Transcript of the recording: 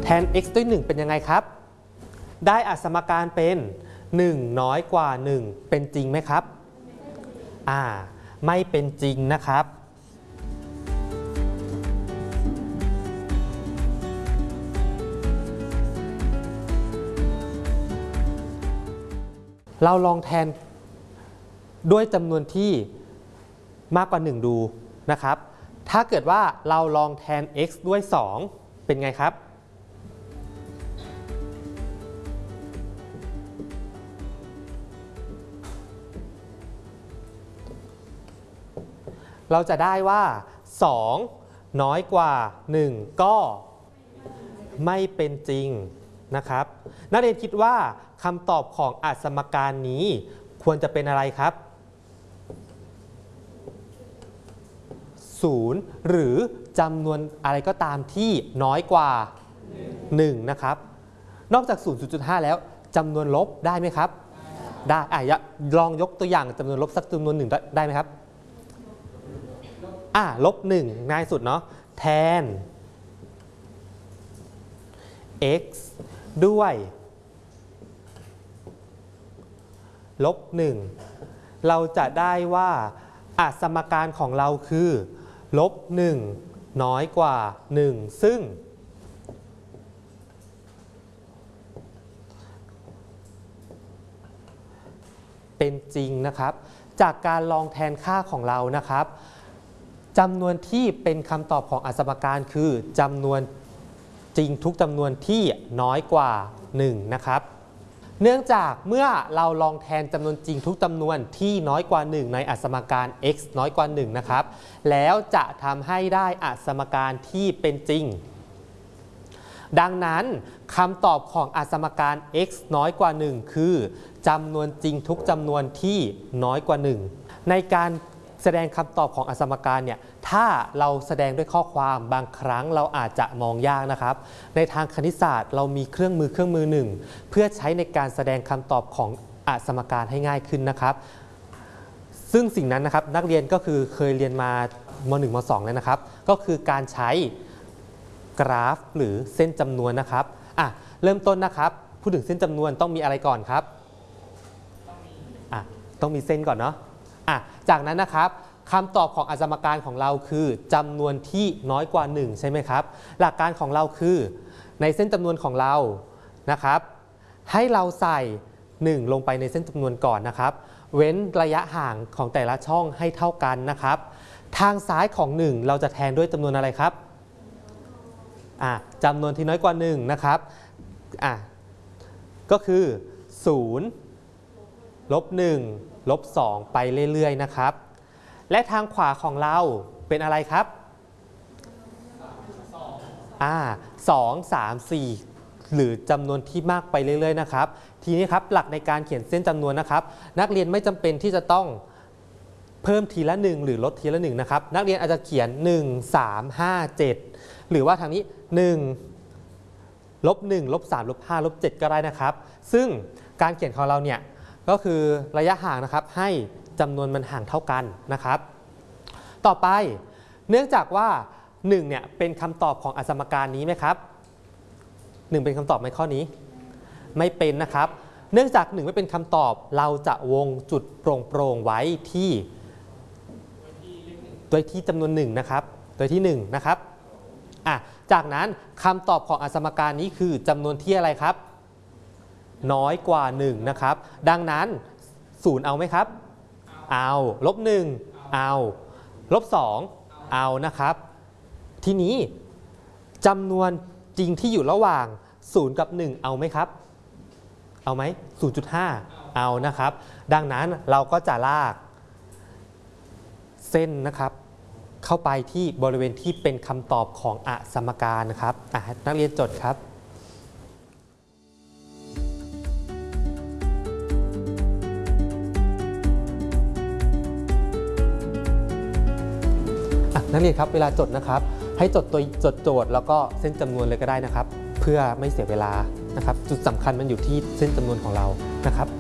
แทน x ด้วย 1 เป็นยังไงครับได้สมการเป็น1น้อยกว่า1เป็นจริงไหมครับไม่เป็นจริงนะครับเราลองแทนด้วยจำนวนที่มากกว่า1ดูนะครับถ้าเกิดว่าเราลองแทน x ด้วย2เป็นไงครับเราจะได้ว่า2น้อยกว่า1ก็ไม่เป็นจริงนะครับนักเรียนคิดว่าคำตอบของสมการนี้ควรจะเป็นอะไรครับ0หรือจำนวนอะไรก็ตามที่น้อยกว่า1นะครับนอกจาก 0.5 แล้วจำนวนลบได้ไหมครับได้ลองยกตัวอย่างจำนวนลบสักจำนวนหนึ่งได้ไหมครับลบ1ง่ายสุดเนาะแทน x ด้วยลบ1เราจะได้ว่าสมการของเราคือลบ1น้อยกว่า1ซึ่งเป็นจริงนะครับจากการลองแทนค่าของเรานะครับจำนวนที่เป็นคำตอบของสมการคือจำนวนจริงทุกจำนวนที่น้อยกว่า1นะครับเนื่องจากเมื่อเราลองแทนจำนวนจริงทุกจำนวนที่น้อยกว่า1ในสมการ x น้อยกว่า1นะครับแล้วจะทำให้ได้สมการที่เป็นจริงดังนั้นคำตอบของสมการ x น้อยกว่า1คือจำนวนจริงทุกจำนวนที่น้อยกว่า1ในการแสดงคำตอบของสมการเนี่ยถ้าเราแสดงด้วยข้อความบางครั้งเราอาจจะมองยากนะครับในทางคณิตศาสตร์เรามีเครื่องมือหนึ่งเพื่อใช้ในการแสดงคำตอบของสมการให้ง่ายขึ้นนะครับซึ่งสิ่งนั้นนะครับนักเรียนก็คือเคยเรียนมาม.1 ม.2 แล้วนะครับก็คือการใช้กราฟหรือเส้นจำนวนนะครับเริ่มต้นนะครับพูดถึงเส้นจำนวนต้องมีอะไรก่อนครับต้องมีเส้นก่อนเนาะจากนั้นนะครับคำตอบของสมการของเราคือจำนวนที่น้อยกว่า1ใช่ไหมครับหลักการของเราคือในเส้นจำนวนของเรานะครับให้เราใส่1ลงไปในเส้นจำนวนก่อนนะครับเว้นระยะห่างของแต่ละช่องให้เท่ากันนะครับทางซ้ายของ1เราจะแทนด้วยจำนวนอะไรครับจำนวนที่น้อยกว่า1นะครับก็คือ0ลบ1ลบ2ไปเรื่อยๆนะครับและทางขวาของเราเป็นอะไรครับ2 3 4หรือจำนวนที่มากไปเรื่อยๆนะครับทีนี้ครับหลักในการเขียนเส้นจำนวนนะครับนักเรียนไม่จำเป็นที่จะต้องเพิ่มทีละ1หรือลดทีละ1นะครับนักเรียนอาจจะเขียน1 3 5 7หรือว่าทางนี้1ลบ1ลบ3ลบ5ลบ7ก็ได้นะครับซึ่งการเขียนของเราเนี่ยก็คือระยะห่างนะครับให้จำนวนมันห่างเท่ากันนะครับต่อไปเนื่องจากว่า1เนี่ยเป็นคำตอบของสมการนี้ไหมครับ1เป็นคำตอบในข้อนี้ไม่เป็นนะครับเนื่องจาก1ไม่เป็นคำตอบเราจะวงจุดโปร่งไว้ที่โดยที่จำนวน1นะครับโดยที่1นะครับจากนั้นคำตอบของสมการนี้คือจำนวนที่อะไรครับน้อยกว่า1นะครับดังนั้น0เอาไหมครับเอาลบ1เอาลบ2เอานะครับทีนี้จำนวนจริงที่อยู่ระหว่าง0กับ1เอาไหมครับเอาไหม 0.5 เอานะครับดังนั้นเราก็จะลากเส้นนะครับเข้าไปที่บริเวณที่เป็นคำตอบของสมการนะครับนักเรียนจดครับนักเรียนครับเวลาจดนะครับให้จดโจทย์แล้วก็เส้นจำนวนเลยก็ได้นะครับเพื่อไม่เสียเวลานะครับจุดสำคัญมันอยู่ที่เส้นจำนวนของเรานะครับ